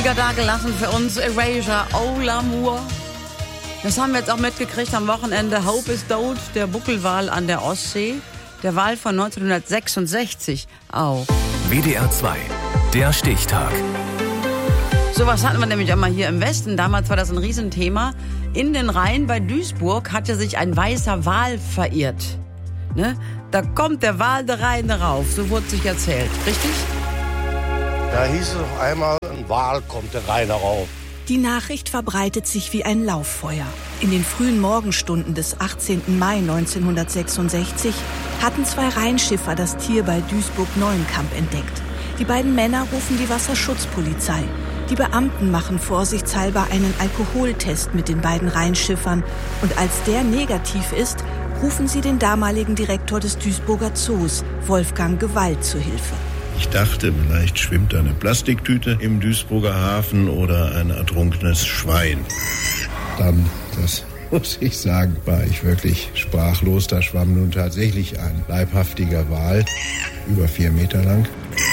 Klassiker dagelassen für uns, Erasure, Oh L'amour. Das haben wir jetzt auch mitgekriegt am Wochenende. Hope is Tot, der Buckelwal an der Ostsee. Der Wal von 1966 auch. WDR 2, der Stichtag. Sowas hatten wir nämlich auch mal hier im Westen. Damals war das ein Riesenthema. In den Rhein bei Duisburg hatte sich ein weißer Wal verirrt. Ne? Da kommt der Wal der Rhein rauf, so wurde sich erzählt. Richtig? Da hieß es auf einmal, ein Wal kommt der Rhein rauf. Die Nachricht verbreitet sich wie ein Lauffeuer. In den frühen Morgenstunden des 18. Mai 1966 hatten 2 Rheinschiffer das Tier bei Duisburg-Neuenkamp entdeckt. Die beiden Männer rufen die Wasserschutzpolizei. Die Beamten machen vorsichtshalber einen Alkoholtest mit den beiden Rheinschiffern. Und als der negativ ist, rufen sie den damaligen Direktor des Duisburger Zoos, Wolfgang Gewalt, zu Hilfe. Ich dachte, vielleicht schwimmt eine Plastiktüte im Duisburger Hafen oder ein ertrunkenes Schwein. Dann, das muss ich sagen, war ich wirklich sprachlos. Da schwamm nun tatsächlich ein leibhaftiger Wal, über 4 Meter lang.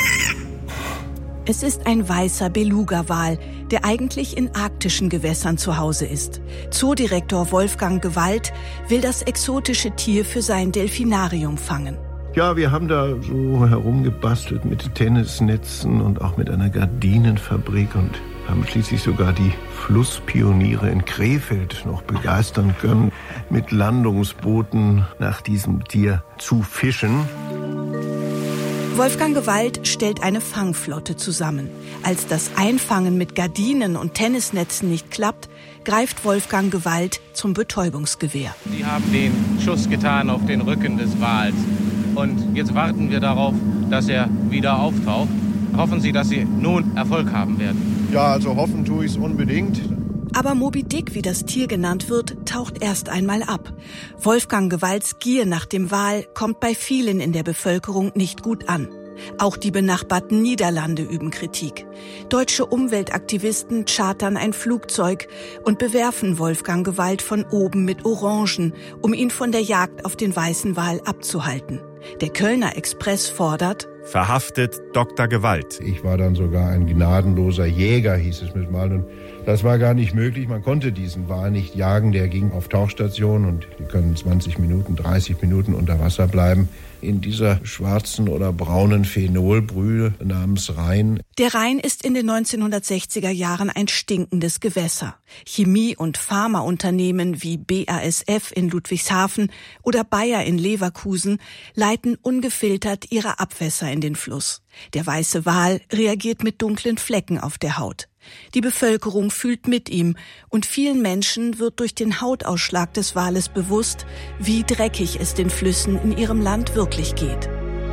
Es ist ein weißer Beluga-Wal, der eigentlich in arktischen Gewässern zu Hause ist. Zoodirektor Wolfgang Gewalt will das exotische Tier für sein Delfinarium fangen. Ja, wir haben da so herumgebastelt mit Tennisnetzen und auch mit einer Gardinenfabrik und haben schließlich sogar die Flusspioniere in Krefeld noch begeistern können, mit Landungsbooten nach diesem Tier zu fischen. Wolfgang Gewalt stellt eine Fangflotte zusammen. Als das Einfangen mit Gardinen und Tennisnetzen nicht klappt, greift Wolfgang Gewalt zum Betäubungsgewehr. Sie haben den Schuss getan auf den Rücken des Wals. Und jetzt warten wir darauf, dass er wieder auftaucht. Hoffen Sie, dass Sie nun Erfolg haben werden. Ja, also hoffen tue ich es unbedingt. Aber Moby Dick, wie das Tier genannt wird, taucht erst einmal ab. Wolfgang Gewalts Gier nach dem Wal kommt bei vielen in der Bevölkerung nicht gut an. Auch die benachbarten Niederlande üben Kritik. Deutsche Umweltaktivisten chartern ein Flugzeug und bewerfen Wolfgang Gewalt von oben mit Orangen, um ihn von der Jagd auf den weißen Wal abzuhalten. Der Kölner Express fordert: Verhaftet Dr. Gewalt. Ich war dann sogar ein gnadenloser Jäger, hieß es mit mal. Und das war gar nicht möglich. Man konnte diesen Wal nicht jagen. Der ging auf Tauchstation und die können 20 Minuten, 30 Minuten unter Wasser bleiben. In dieser schwarzen oder braunen Phenolbrühe namens Rhein. Der Rhein ist in den 1960er Jahren ein stinkendes Gewässer. Chemie- und Pharmaunternehmen wie BASF in Ludwigshafen oder Bayer in Leverkusen leiten ungefiltert ihre Abwässer in den Fluss. Der weiße Wal reagiert mit dunklen Flecken auf der Haut. Die Bevölkerung fühlt mit ihm und vielen Menschen wird durch den Hautausschlag des Wales bewusst, wie dreckig es den Flüssen in ihrem Land wirklich geht.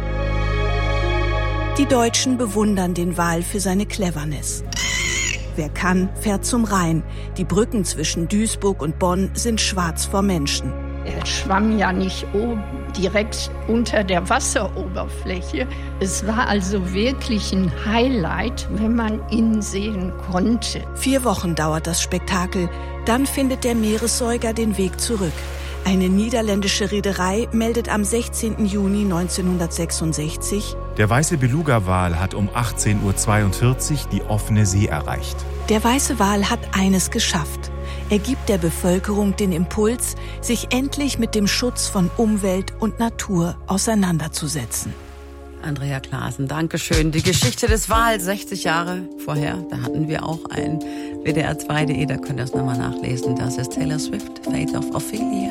Die Deutschen bewundern den Wal für seine Cleverness. Wer kann, fährt zum Rhein. Die Brücken zwischen Duisburg und Bonn sind schwarz vor Menschen. Er schwamm ja nicht oben, direkt unter der Wasseroberfläche. Es war also wirklich ein Highlight, wenn man ihn sehen konnte. 4 Wochen dauert das Spektakel. Dann findet der Meeressäuger den Weg zurück. Eine niederländische Reederei meldet am 16. Juni 1966: Der weiße Beluga-Wal hat um 18:42 Uhr die offene See erreicht. Der weiße Wal hat eines geschafft. Er gibt der Bevölkerung den Impuls, sich endlich mit dem Schutz von Umwelt und Natur auseinanderzusetzen. Andrea Klaassen, Dankeschön. Die Geschichte des Wals, 60 Jahre vorher, da hatten wir auch ein WDR2.de, da könnt ihr es nochmal nachlesen. Das ist Taylor Swift, Fate of Ophelia.